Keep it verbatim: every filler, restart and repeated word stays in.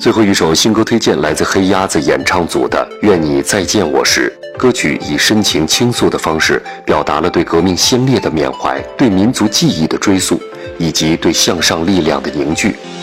最后一首新歌推荐来自黑鸭子演唱组的《愿你再见我时》。歌曲以深情倾诉的方式，表达了对革命先烈的缅怀、对民族记忆的追溯，以及对向上力量的凝聚。